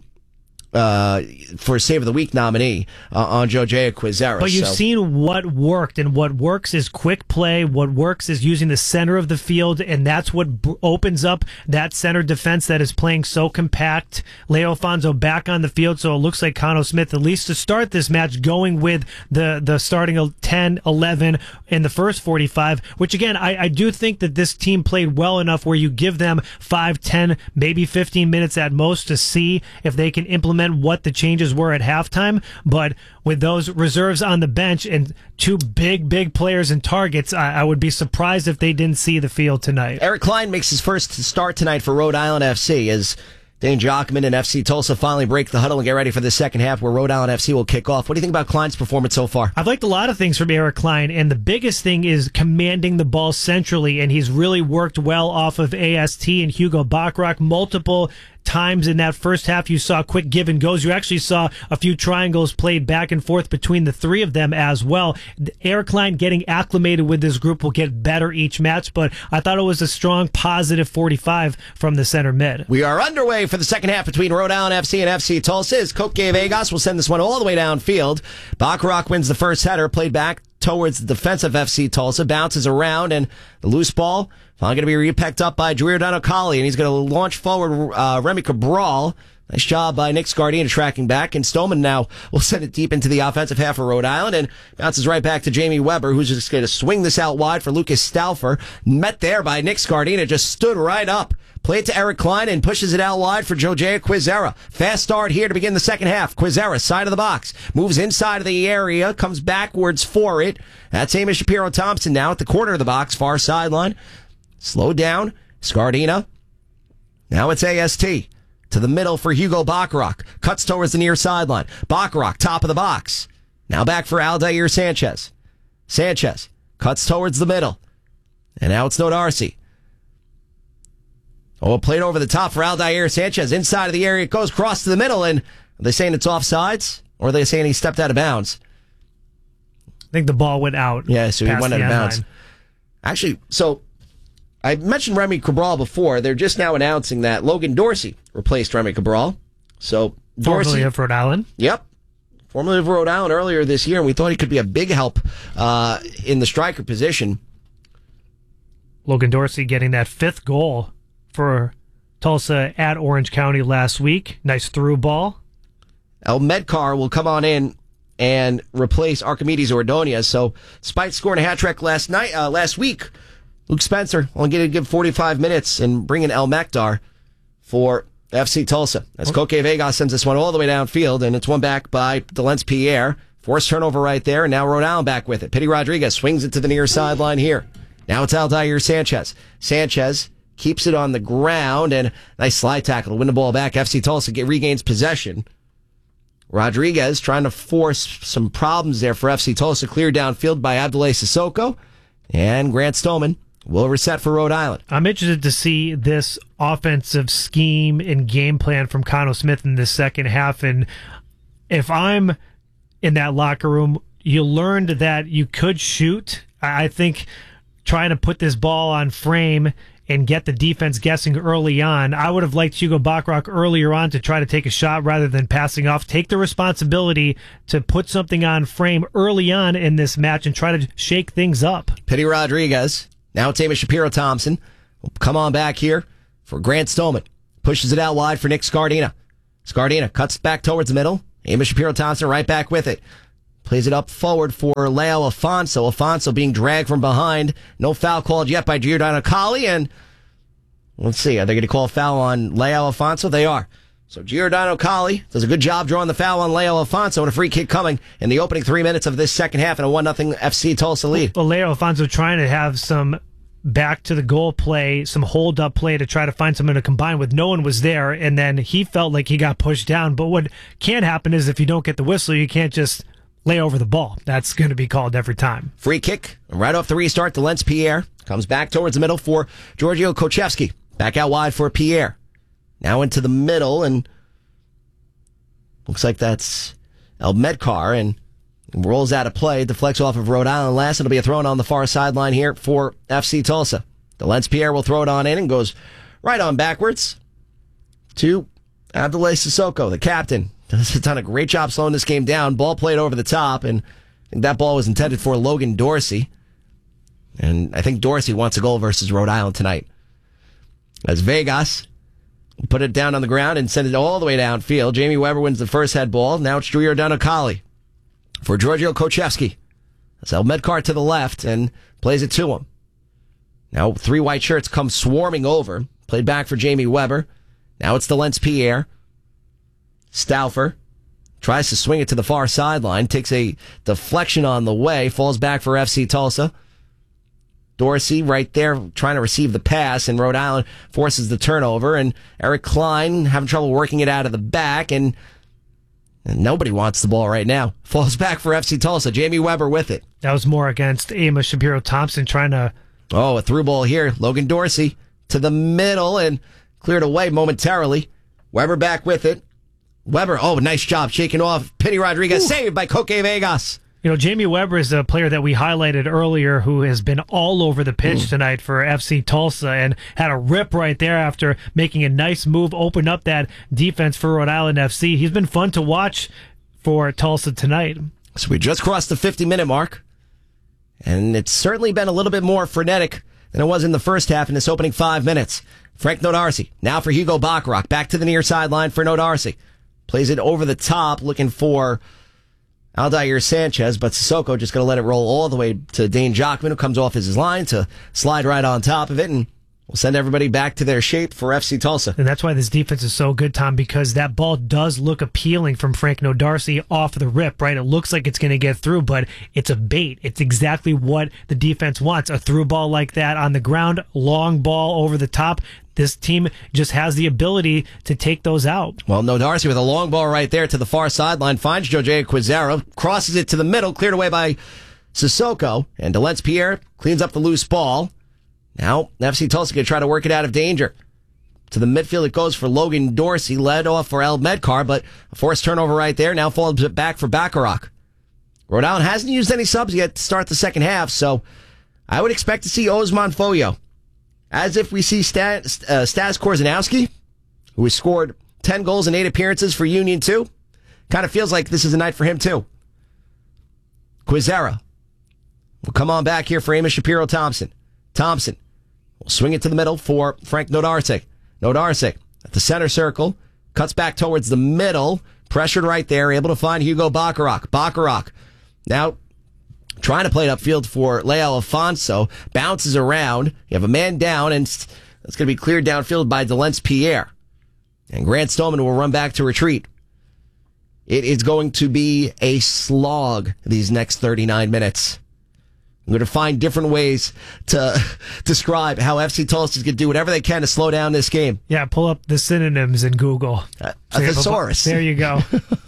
uh, for Save of the Week nominee uh, on Jojea Quizera. But you've so. seen what worked, and what works is quick play. What works is using the center of the field, and that's what b- opens up that center defense that is playing so compact. Leo Alfonso back on the field, so it looks like Cano Smith, at least to start this match, going with the, the starting ten, eleven in the first forty-five, which again, I, I do think that this team played well enough where you give them five, ten, maybe fifteen minutes at most to see if they can implement what the changes were at halftime. But with those reserves on the bench and two big, big players and targets, I, I would be surprised if they didn't see the field tonight. Eric Klein makes his first start tonight for Rhode Island F C as Dane Jockman and F C Tulsa finally break the huddle and get ready for the second half where Rhode Island F C will kick off. What do you think about Klein's performance so far? I've liked a lot of things from Eric Klein, and the biggest thing is commanding the ball centrally, and he's really worked well off of A S T and Hugo Bachrach. Multiple times in that first half you saw quick give and goes. You actually saw a few triangles played back and forth between the three of them as well. Eric Klein getting acclimated with this group will get better each match, but I thought it was a strong positive forty-five from the center mid. We are underway for the second half between Rhode Island F C and F C Tulsa as Koke Vegas will send this one all the way downfield. Bachrach wins the first header, played back towards the defensive F C Tulsa, bounces around, and the loose ball finally going to be re-picked up by Giordano Colli, and he's going to launch forward uh, Remy Cabral. Nice job by Nick Scardina tracking back, and Stoneman now will send it deep into the offensive half of Rhode Island, and bounces right back to Jamie Weber, who's just going to swing this out wide for Lucas Stauffer. Met there by Nick Scardina, just stood right up. Play it to Eric Klein and pushes it out wide for Jojea Quizera. Fast start here to begin the second half. Quizera, side of the box, moves inside of the area, comes backwards for it. That's Amos Shapiro-Thompson now at the corner of the box, far sideline. Slowed down. Scardina. Now it's A S T. To the middle for Hugo Bachrach. Cuts towards the near sideline. Bachrach, top of the box. Now back for Aldair Sanchez. Sanchez cuts towards the middle. And now it's Nodarcy. Oh, played over the top for Aldair Sanchez. Inside of the area, it goes across to the middle. And are they saying it's offsides? Or are they saying he stepped out of bounds? I think the ball went out. Yeah, so he went out of bounds. Line. Actually, so I mentioned Remy Cabral before. They're just now announcing that Logan Dorsey replaced Remy Cabral. So Dorsey, formerly of Rhode Island. Yep. Formerly of Rhode Island earlier this year, and we thought he could be a big help uh, in the striker position. Logan Dorsey getting that fifth goal for Tulsa at Orange County last week. Nice through ball. El Medcar will come on in and replace Archimedes Ordonez. So, despite scoring a hat trick last night, uh, last week, Luke Spencer only going to give forty-five minutes and bring in El Mekdar for F C Tulsa. As Koke Vegas sends this one all the way downfield, and it's one back by Delence Pierre. Forced turnover right there, and now Rhode Island back with it. Pity Rodriguez swings it to the near sideline here. Now it's Aldair Sanchez. Sanchez keeps it on the ground, and nice slide tackle to win the ball back. F C Tulsa get, regains possession. Rodriguez trying to force some problems there for F C Tulsa. Cleared downfield by Abdoulaye Sissoko, and Grant Stoneman will reset for Rhode Island. I'm interested to see this offensive scheme and game plan from Cano Smith in the second half. And if I'm in that locker room, you learned that you could shoot. I think trying to put this ball on frame and get the defense guessing early on. I would have liked Hugo Bachrach earlier on to try to take a shot rather than passing off. Take the responsibility to put something on frame early on in this match and try to shake things up. Pity Rodriguez. Now it's Amos Shapiro-Thompson. We'll come on back here for Grant Stolman. Pushes it out wide for Nick Scardina. Scardina cuts back towards the middle. Amos Shapiro-Thompson right back with it. Plays it up forward for Leo Afonso. Afonso being dragged from behind. No foul called yet by Giordano Colli. And let's see, are they going to call a foul on Leo Afonso? They are. So Giordano Colli does a good job drawing the foul on Leo Afonso, and a free kick coming in the opening three minutes of this second half and a one nothing F C Tulsa lead. Well, Leo Afonso trying to have some back to the goal play, some hold up play to try to find someone to combine with. No one was there, and then he felt like he got pushed down. But what can happen is if you don't get the whistle, you can't just lay over the ball. That's going to be called every time. Free kick right off the restart to Lens Pierre. Comes back towards the middle for Giorgio Kochevsky. Back out wide for Pierre. Now into the middle, and looks like that's El Medkar, and rolls out of play. Deflects off of Rhode Island last. It'll be a throw on the far sideline here for F C Tulsa. The Lens Pierre will throw it on in and goes right on backwards to Abdoulaye Sissoko, the captain. Has done a great job slowing this game down. Ball played over the top, and I think that ball was intended for Logan Dorsey. And I think Dorsey wants a goal versus Rhode Island tonight. As Vegas put it down on the ground and send it all the way downfield. Jamie Weber wins the first head ball. Now it's Giordano Colli for Giorgio Kochevsky. That's El Medkar to the left and plays it to him. Now three white shirts come swarming over. Played back for Jamie Weber. Now it's the Lens Pierre. Stauffer tries to swing it to the far sideline, takes a deflection on the way, falls back for F C Tulsa. Dorsey right there trying to receive the pass, and Rhode Island forces the turnover, and Eric Klein having trouble working it out of the back, and, and nobody wants the ball right now. Falls back for F C Tulsa. Jamie Weber with it. That was more against Amos Shapiro-Thompson trying to... Oh, a through ball here. Logan Dorsey to the middle and cleared away momentarily. Weber back with it. Weber, oh, nice job shaking off. Pity Rodriguez, Ooh. Saved by Coque Vegas. You know, Jamie Weber is a player that we highlighted earlier who has been all over the pitch mm. tonight for F C Tulsa and had a rip right there after making a nice move, open up that defense for Rhode Island F C. He's been fun to watch for Tulsa tonight. So we just crossed the fifty-minute mark, and it's certainly been a little bit more frenetic than it was in the first half in this opening five minutes. Frank Nodarcy, now for Hugo Bachrach, back to the near sideline for Nodarcy. Plays it over the top, looking for Aldair Sanchez, but Sissoko just going to let it roll all the way to Dane Jockman, who comes off his line to slide right on top of it, and we'll send everybody back to their shape for F C Tulsa. And that's why this defense is so good, Tom, because that ball does look appealing from Frank Nodarcy off the rip, right? It looks like it's going to get through, but it's a bait. It's exactly what the defense wants. A through ball like that on the ground, long ball over the top. This team just has the ability to take those out. Well, Nodarcy with a long ball right there to the far sideline finds Jose Quizera, crosses it to the middle, cleared away by Sissoko, and Lens Pierre cleans up the loose ball. Now, F C Tulsa can try to work it out of danger. To the midfield it goes for Logan Dorsey, led off for El Medkar, but a forced turnover right there. Now falls it back for Bacharach. Rhode Island hasn't used any subs yet to start the second half, so I would expect to see Osman Foyo. As if we see Stas, uh, Stas Korzanowski, who has scored ten goals in eight appearances for Union two. Kind of feels like this is a night for him, too. Quizera will come on back here for Amos Shapiro-Thompson. Thompson will swing it to the middle for Frank Nodarcy. Nodarcy at the center circle, cuts back towards the middle, pressured right there, able to find Hugo Bacharach. Bacharach now trying to play it upfield for Leo Afonso, bounces around. You have a man down, and it's going to be cleared downfield by Lens Pierre. And Grant Stolman will run back to retreat. It is going to be a slog these next thirty-nine minutes. I'm going to find different ways to describe how F C Tulsa is going to do whatever they can to slow down this game. Yeah, pull up the synonyms in Google. Uh, a thesaurus. There you go.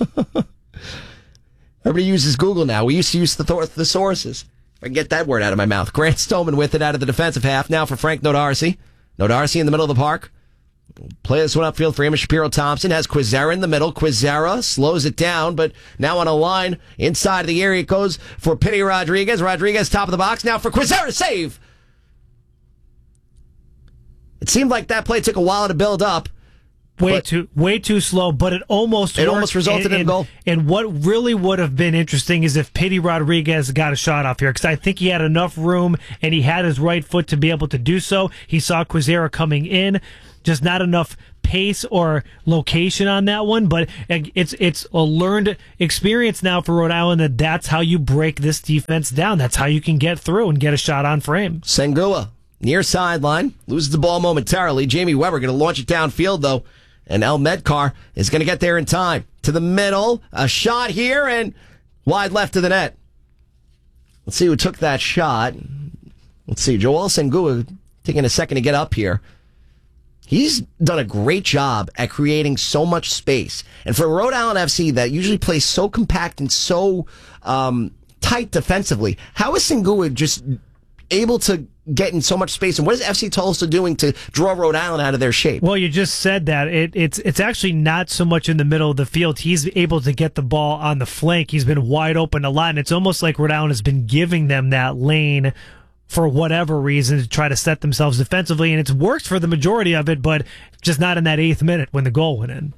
Everybody uses Google now. We used to use the th- thesauruses. If I can get that word out of my mouth. Grant Stolman with it out of the defensive half. Now for Frank Nodarcy. Nodarcy in the middle of the park. Play this one upfield for Amos Shapiro-Thompson. Has Quizera in the middle. Quizera slows it down, but now on a line inside of the area it goes for Pity Rodriguez. Rodriguez top of the box. Now for Quizera. Save! It seemed like that play took a while to build up. Way too, way too slow, but it almost it worked. almost resulted and, in a goal. And what really would have been interesting is if Pity Rodriguez got a shot off here, because I think he had enough room and he had his right foot to be able to do so. He saw Quizera coming in, just not enough pace or location on that one. But it's it's a learned experience now for Rhode Island that that's how you break this defense down. That's how you can get through and get a shot on frame. Sengua, near sideline, loses the ball momentarily. Jamie Weber going to launch it downfield, though. And El Medcar is going to get there in time. To the middle, a shot here, and wide left of the net. Let's see who took that shot. Let's see, Joel Sengua taking a second to get up here. He's done a great job at creating so much space. And for Rhode Island F C that usually plays so compact and so um, tight defensively, how is Sengua just able to get in so much space, and what is F C Tulsa doing to draw Rhode Island out of their shape? Well, you just said that. It, it's it's actually not so much in the middle of the field. He's able to get the ball on the flank. He's been wide open a lot, and it's almost like Rhode Island has been giving them that lane for whatever reason to try to set themselves defensively, and it's worked for the majority of it, but just not in that eighth minute when the goal went in.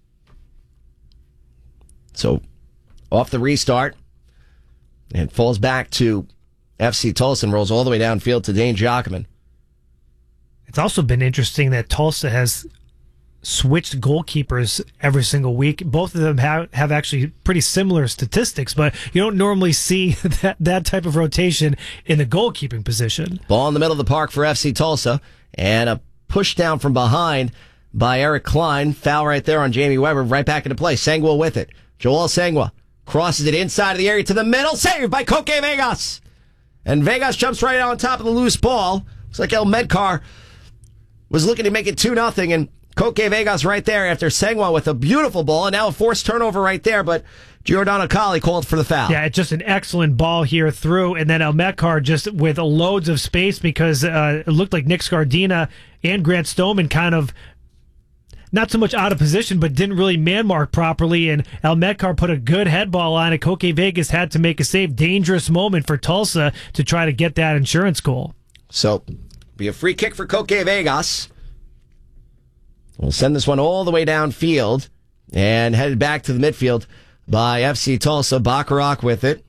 So, off the restart, it falls back to F C Tulsa and rolls all the way downfield to Dane Jockman. It's also been interesting that Tulsa has switched goalkeepers every single week. Both of them have, have actually pretty similar statistics, but you don't normally see that, that type of rotation in the goalkeeping position. Ball in the middle of the park for F C Tulsa, and a push down from behind by Eric Klein. Foul right there on Jamie Weber. Right back into play. Sengua with it. Joel Sengua crosses it inside of the area to the middle. Saved by Coque Vegas. And Vegas jumps right on top of the loose ball. Looks like El Medcar was looking to make it two nothing, and Coque Vegas right there after Sengua with a beautiful ball, and now a forced turnover right there, but Giordano Colli called for the foul. Yeah, it's just an excellent ball here through, and then El Medcar just with loads of space because uh, it looked like Nick Scardina and Grant Stoneman kind of not so much out of position, but didn't really man mark properly, and El Medcar put a good head ball on it. Coque Vegas had to make a save. Dangerous moment for Tulsa to try to get that insurance goal. So, be a free kick for Coque Vegas. We'll send this one all the way downfield and headed back to the midfield by F C Tulsa. Bacharach with it.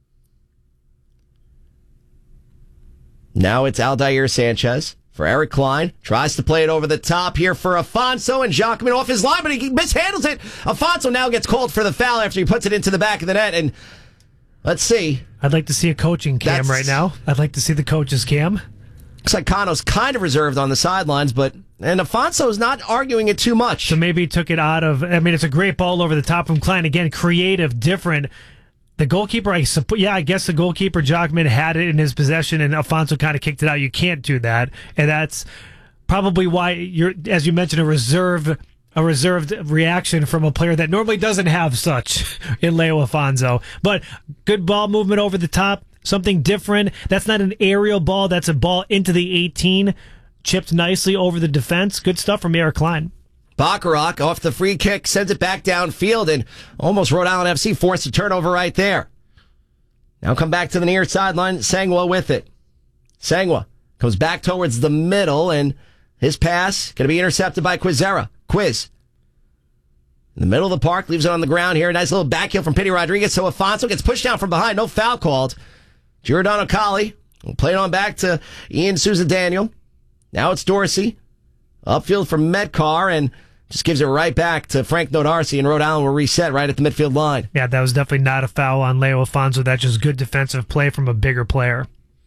Now it's Aldair Sanchez. For Eric Klein, tries to play it over the top here for Afonso, and Jockman off his line, but he mishandles it. Afonso now gets called for the foul after he puts it into the back of the net, and let's see. I'd like to see a coaching cam That's, right now. I'd like to see the coach's cam. Looks like Cano's kind of reserved on the sidelines, but and Afonso's not arguing it too much. So maybe he took it out of, I mean, it's a great ball over the top from Klein. Again, creative, different. The goalkeeper, I suppose, yeah, I guess the goalkeeper, Jockman, had it in his possession, and Afonso kind of kicked it out. You can't do that, and that's probably why you're, as you mentioned, a reserve, a reserved reaction from a player that normally doesn't have such in Leo Afonso. But good ball movement over the top, something different. That's not an aerial ball. That's a ball into the eighteen, chipped nicely over the defense. Good stuff from Eric Klein. Bacharach off the free kick, sends it back downfield, and almost Rhode Island F C forced a turnover right there. Now come back to the near sideline, Sengua with it. Sengua comes back towards the middle, and his pass going to be intercepted by Quizera. Quiz. In the middle of the park, leaves it on the ground here. A nice little back heel from Pity Rodriguez, so Afonso gets pushed down from behind. No foul called. Giordano Colli will play it on back to Ian Souza Daniel. Now it's Dorsey. Upfield for Medcar, and just gives it right back to Frank Nodarcy, and Rhode Island will reset right at the midfield line. Yeah, that was definitely not a foul on Leo Afonso. That's just good defensive play from a bigger player.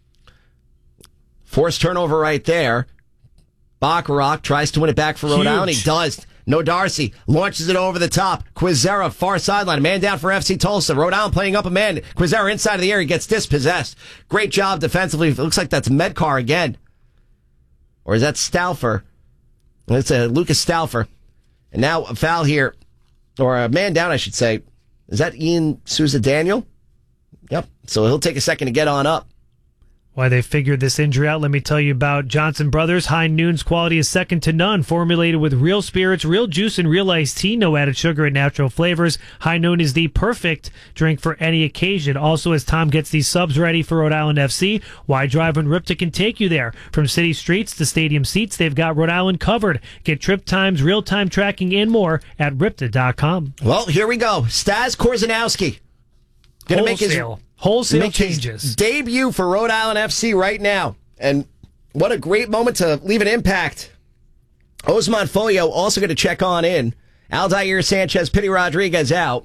Forced turnover right there. Bacharach tries to win it back for Rhode Huge. Island. He does. Nodarcy launches it over the top. Quizera, far sideline. A man down for F C Tulsa. Rhode Island playing up a man. Quizera inside of the area gets dispossessed. Great job defensively. It looks like that's Medcar again. Or is that Stauffer? It's a Lucas Stauffer. And now a foul here, or a man down, I should say. Is that Ian Souza Daniel? Yep. So he'll take a second to get on up. Why they figured this injury out, let me tell you about Johnson Brothers. High Noon's quality is second to none. Formulated with real spirits, real juice, and real iced tea. No added sugar and natural flavors. High Noon is the perfect drink for any occasion. Also, as Tom gets these subs ready for Rhode Island F C, why drive when Ripta can take you there? From city streets to stadium seats, they've got Rhode Island covered. Get trip times, real-time tracking, and more at ripta dot com. Well, here we go. Stas Korzanowski. Gonna make his Wholesale make changes. His debut for Rhode Island F C right now. And what a great moment to leave an impact. Osman Foyo also going to check on in. Aldair Sanchez, Pity Rodriguez out.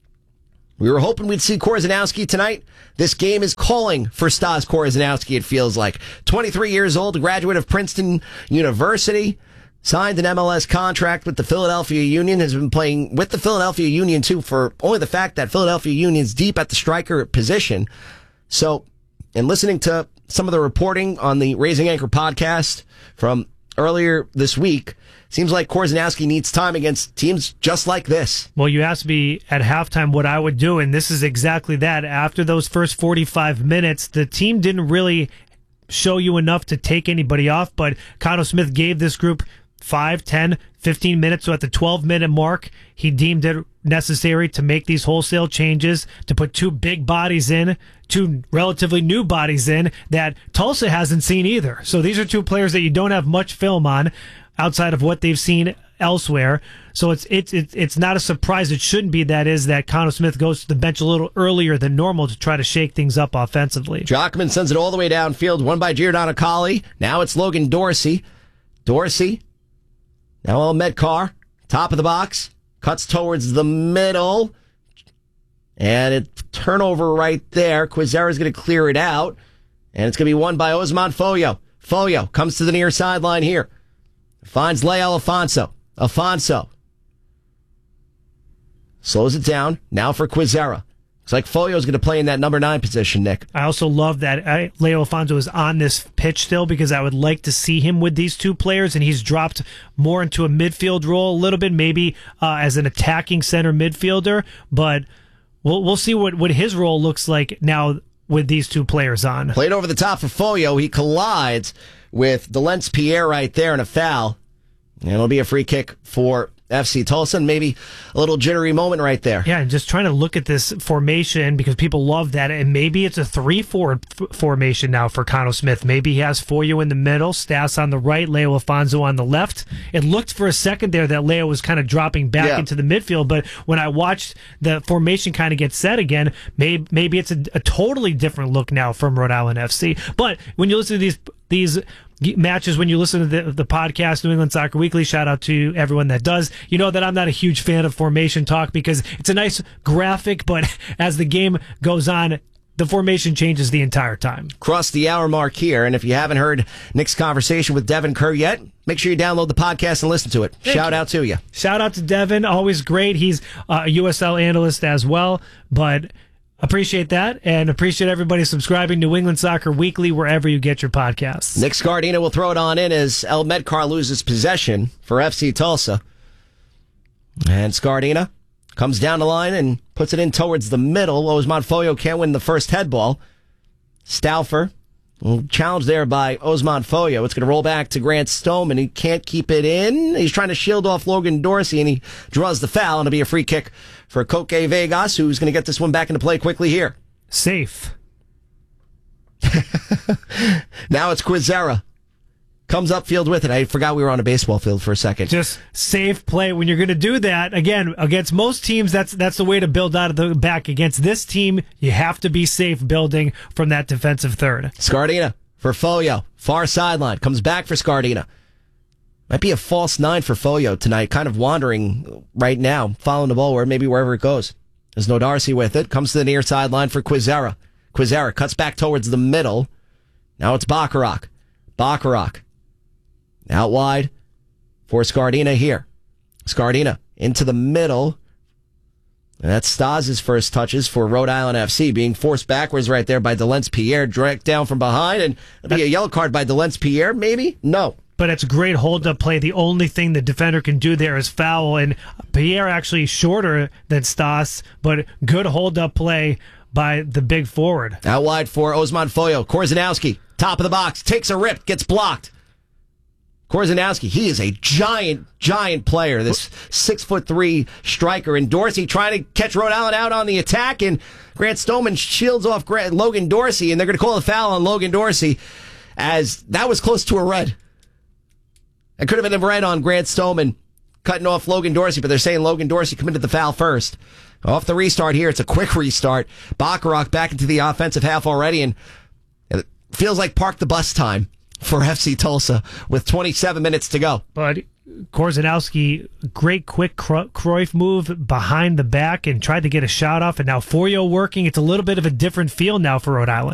We were hoping we'd see Korzanowski tonight. This game is calling for Stas Korzanowski, it feels like. twenty-three years old, graduate of Princeton University. Signed an M L S contract with the Philadelphia Union, has been playing with the Philadelphia Union, too, for only the fact that Philadelphia Union's deep at the striker position. So, in listening to some of the reporting on the Raising Anchor podcast from earlier this week, seems like Korzanowski needs time against teams just like this. Well, you asked me at halftime what I would do, and this is exactly that. After those first forty-five minutes, the team didn't really show you enough to take anybody off, but Connor Smith gave this group five, ten, fifteen minutes. So at the twelve-minute mark, he deemed it necessary to make these wholesale changes, to put two big bodies in, two relatively new bodies in that Tulsa hasn't seen either. So these are two players that you don't have much film on outside of what they've seen elsewhere. So it's it's it's it's not a surprise. It shouldn't be, that is, that Connor Smith goes to the bench a little earlier than normal to try to shake things up offensively. Jockman sends it all the way downfield, won by Giordano Colli. Now it's Logan Dorsey. Dorsey. Now El Medcar, top of the box, cuts towards the middle, and it turnover right there. Quizera's going to clear it out, and it's going to be won by Osman Foyo. Foyo comes to the near sideline here, finds Leo Alfonso. Alfonso slows it down, now for Quizera. Looks like Foyo's going to play in that number nine position, Nick. I also love that I, Leo Alfonso is on this pitch still, because I would like to see him with these two players, and he's dropped more into a midfield role a little bit, maybe uh, as an attacking center midfielder, but we'll we'll see what, what his role looks like now with these two players on. Played over the top for Foyo. He collides with Delence Pierre right there in a foul, and it'll be a free kick for F C Tulsa, and maybe a little jittery moment right there. Yeah, and just trying to look at this formation, because people love that, and maybe it's a three four f- formation now for Connor Smith. Maybe he has Foyo in the middle, Stas on the right, Leo Alfonso on the left. It looked for a second there that Leo was kind of dropping back yeah. into the midfield, but when I watched the formation kind of get set again, maybe, maybe it's a, a totally different look now from Rhode Island F C. But when you listen to these these matches, when you listen to the, the podcast, New England Soccer Weekly, shout out to everyone that does, you know that I'm not a huge fan of formation talk, because it's a nice graphic, but as the game goes on, the formation changes the entire time. Cross the hour mark here, and if you haven't heard Nick's conversation with Devin Kerr yet, make sure you download the podcast and listen to it. Thank Shout you. out to you. Shout out to Devin, always great. He's a U S L analyst as well, but appreciate that, and appreciate everybody subscribing to New England Soccer Weekly wherever you get your podcasts. Nick Scardina will throw it on in as El Medcar loses possession for F C Tulsa. And Scardina comes down the line and puts it in towards the middle. Osman Foyo can't win the first head ball. Stauffer, challenged there by Osman Foyo. It's going to roll back to Grant Stoneman. He can't keep it in. He's trying to shield off Logan Dorsey, and he draws the foul, and it'll be a free kick for Koke Vegas, who's going to get this one back into play quickly here. Safe. Now it's Quizera. Comes upfield with it. I forgot we were on a baseball field for a second. Just safe play. When you're going to do that, again, against most teams, that's that's the way to build out of the back. Against this team, you have to be safe building from that defensive third. Scardina for Foyo. Far sideline. Comes back for Scardina. Might be a false nine for Foyo tonight. Kind of wandering right now, following the ball where maybe wherever it goes. There's no Darcy with it. Comes to the near sideline for Quizera. Quizera cuts back towards the middle. Now it's Bacharach. Bacharach. Out wide for Scardina here. Scardina into the middle. And that's Stas' first touches for Rhode Island F C, being forced backwards right there by Delence Pierre, dragged down from behind, and it'll be a yellow card by Delence Pierre, maybe? No. But it's a great hold-up play. The only thing the defender can do there is foul, and Pierre actually shorter than Stas, but good hold-up play by the big forward. Out wide for Osman Foyo. Korzanowski, top of the box, takes a rip, gets blocked. Korzanowski, he is a giant, giant player, this six foot three striker. And Dorsey trying to catch Rhode Island out on the attack, and Grant Stoneman shields off Grant, Logan Dorsey, and they're going to call a foul on Logan Dorsey, as that was close to a red. It could have been a red on Grant Stoneman cutting off Logan Dorsey, but they're saying Logan Dorsey committed the foul first. Off the restart here, it's a quick restart. Bacharach back into the offensive half already, and it feels like park the bus time for F C Tulsa with twenty-seven minutes to go. But Korzanowski, great quick Cruyff move behind the back and tried to get a shot off, and now Foyo working. It's a little bit of a different feel now for Rhode Island.